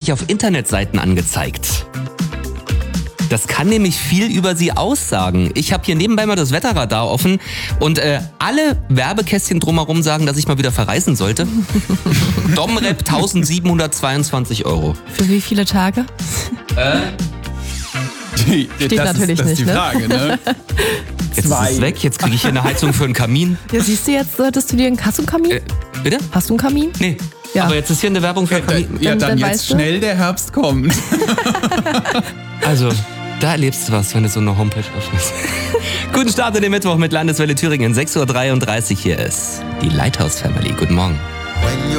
nicht auf Internetseiten angezeigt. Das kann nämlich viel über Sie aussagen. Ich habe hier nebenbei mal das Wetterradar offen und alle Werbekästchen drumherum sagen, dass ich mal wieder verreisen sollte. Domrep 1722 €. Für wie viele Tage? Steht natürlich nicht, das ist die ne? Frage, ne? Jetzt ist es weg, jetzt kriege ich hier eine Heizung für einen Kamin. Ja, siehst du, jetzt solltest du dir hast du einen Kamin? Bitte? Hast du einen Kamin? Nee. Ja. Aber jetzt ist hier eine Werbung für einen Kamin. Ja, dann jetzt weißt du? schnell der Herbst kommt. Also, da erlebst du was, wenn du so eine Homepage öffnest. Guten Start in den Mittwoch mit Landeswelle Thüringen. 6:33 Uhr hier ist die Lighthouse Family. Guten Morgen. When you're